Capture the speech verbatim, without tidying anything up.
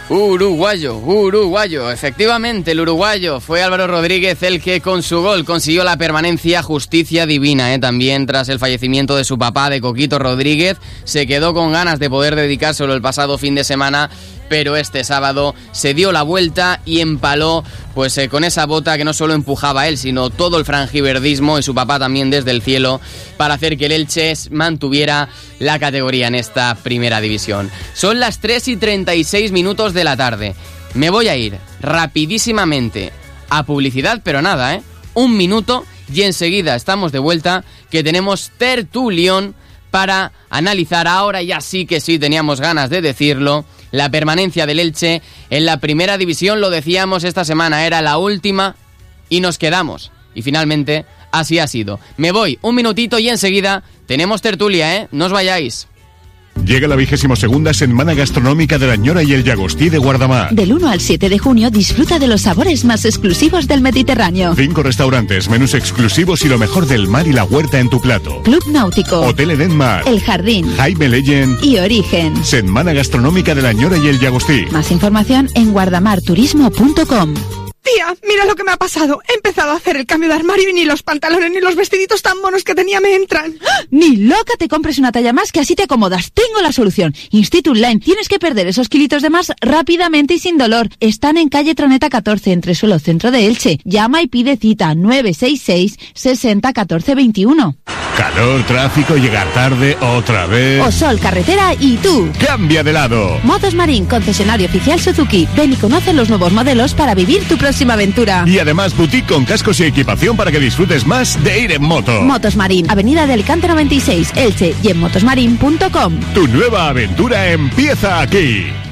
Uruguayo, uruguayo, efectivamente el uruguayo fue Álvaro Rodríguez el que con su gol consiguió la permanencia, justicia divina, ¿eh? También tras el fallecimiento de su papá, de Coquito Rodríguez, se quedó con ganas de poder dedicárselo el pasado fin de semana, pero este sábado se dio la vuelta y empaló pues eh, con esa bota que no solo empujaba a él, sino todo el franjiverdismo y su papá también desde el cielo para hacer que el Elche mantuviera la categoría en esta primera división. Son las tres y treinta y seis minutos de la tarde. Me voy a ir rapidísimamente a publicidad, pero nada, ¿eh? Un minuto y enseguida estamos de vuelta, que tenemos tertulión para analizar, ahora ya sí que sí teníamos ganas de decirlo, la permanencia del Elche en la primera división. Lo decíamos esta semana, era la última y nos quedamos. Y finalmente así ha sido. Me voy un minutito y enseguida tenemos tertulia, ¿eh? No os vayáis. Llega la vigésimo segunda Setmana Gastronómica de la Ñora y el Llagostí de Guardamar. Del uno al siete de junio disfruta de los sabores más exclusivos del Mediterráneo. Cinco restaurantes, menús exclusivos y lo mejor del mar y la huerta en tu plato. Club Náutico, Hotel Eden Mar, El Jardín, Jaime Legend y Origen. Setmana Gastronómica de la Ñora y el Llagostí. Más información en guardamarturismo punto com. Tía, mira lo que me ha pasado. He empezado a hacer el cambio de armario y ni los pantalones ni los vestiditos tan monos que tenía me entran. ¡Ah! Ni loca, te compres una talla más que así te acomodas. Tengo la solución. Institut Line. Tienes que perder esos kilitos de más rápidamente y sin dolor. Están en calle Troneta catorce, entre suelo centro de Elche. Llama y pide cita nueve seis seis, sesenta, catorce, veintiuno. Calor, tráfico, llegar tarde, otra vez. O sol, carretera y tú. Cambia de lado. Motos Marín, concesionario oficial Suzuki. Ven y conoce los nuevos modelos para vivir tu próxima aventura. Y además boutique con cascos y equipación para que disfrutes más de ir en moto. Motos Marín, Avenida de Alicante noventa y seis, Elche, y en motosmarin punto com. Tu nueva aventura empieza aquí.